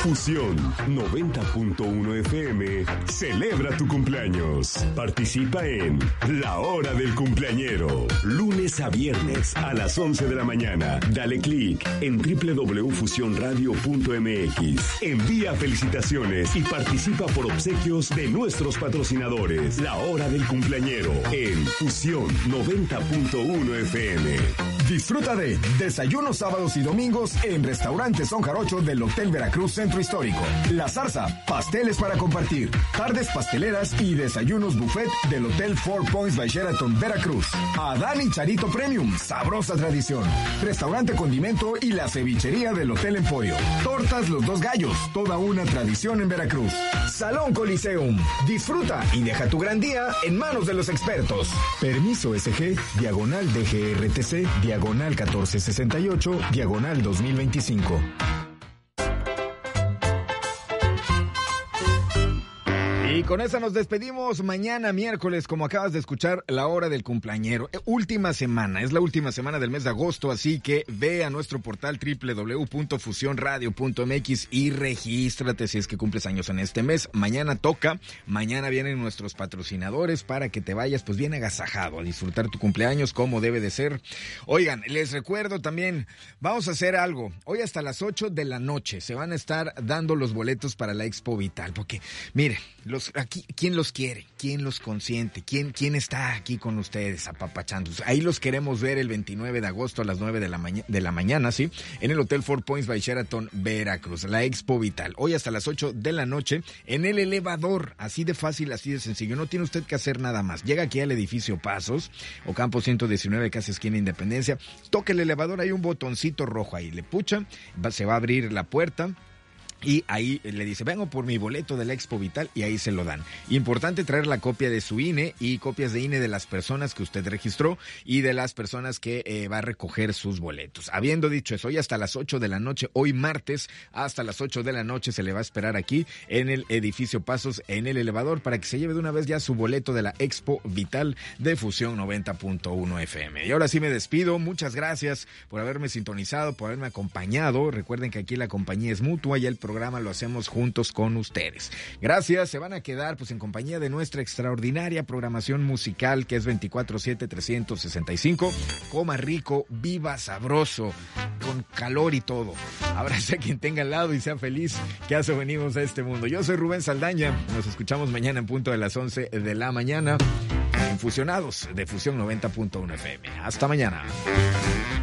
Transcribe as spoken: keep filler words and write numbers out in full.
Fusión noventa punto uno F M celebra tu cumpleaños. Participa en La Hora del Cumpleañero, lunes a viernes a las once de la mañana. Dale clic en doble u doble u doble u punto fusión radio punto m x. Envía felicitaciones y participa por obsequios de nuestros patrocinadores. La Hora del Cumpleañero en Fusión noventa punto uno F M. Disfruta de desayunos sábados y domingos en Restaurante Son Jarocho del Hotel Veracruz Centro Histórico. La Zarza, pasteles para compartir, tardes pasteleras y desayunos buffet del Hotel Four Points by Sheraton Veracruz. Adán y Charito Premium, sabrosa tradición. Restaurante Condimento y la cevichería del Hotel Emporio. Tortas Los Dos Gallos, toda una tradición en Veracruz. Salón Coliseum, disfruta y deja tu gran día en manos de los expertos. Permiso S G, diagonal D G R T C, diagonal catorce sesenta y ocho, diagonal dos mil veinticinco. Y con esa nos despedimos. Mañana miércoles, como acabas de escuchar, La Hora del Cumpleañero. Última semana, es la última semana del mes de agosto, así que ve a nuestro portal doble u doble u doble u punto fusión radio punto m x y regístrate si es que cumples años en este mes. Mañana toca, mañana vienen nuestros patrocinadores para que te vayas pues bien agasajado a disfrutar tu cumpleaños como debe de ser. Oigan, les recuerdo también, vamos a hacer algo. Hoy hasta las ocho de la noche se van a estar dando los boletos para la Expo Vital, porque mire, los aquí, ¿quién los quiere? ¿Quién los consiente? ¿Quién, quién está aquí con ustedes apapachando? Ahí los queremos ver el veintinueve de agosto a las nueve de la, maña, de la mañana, ¿sí? En el Hotel Four Points by Sheraton Veracruz, la Expo Vital. Hoy hasta las ocho de la noche en el elevador. Así de fácil, así de sencillo. No tiene usted que hacer nada más. Llega aquí al edificio Pasos, Ocampo ciento diecinueve, casi esquina Independencia. Toca el elevador, hay un botoncito rojo ahí. Le pucha, va, se va a abrir la puerta. Y ahí le dice, vengo por mi boleto de la Expo Vital, y ahí se lo dan. Importante traer la copia de su I N E y copias de I N E de las personas que usted registró y de las personas que eh, va a recoger sus boletos. Habiendo dicho eso, hoy hasta las ocho de la noche, hoy martes, hasta las ocho de la noche se le va a esperar aquí en el edificio Pasos, en el elevador, para que se lleve de una vez ya su boleto de la Expo Vital de Fusión noventa punto uno F M. Y ahora sí me despido. Muchas gracias por haberme sintonizado, por haberme acompañado. Recuerden que aquí la compañía es mutua y el programa lo hacemos juntos con ustedes. Gracias, se van a quedar pues en compañía de nuestra extraordinaria programación musical que es veinticuatro siete trescientos sesenta y cinco. Coma rico, viva sabroso, con calor y todo. Abrace a quien tenga al lado y sea feliz, que a eso venimos a este mundo. Yo soy Rubén Saldaña, nos escuchamos mañana en punto de las once de la mañana en Fusionados de Fusión noventa punto uno F M. Hasta mañana.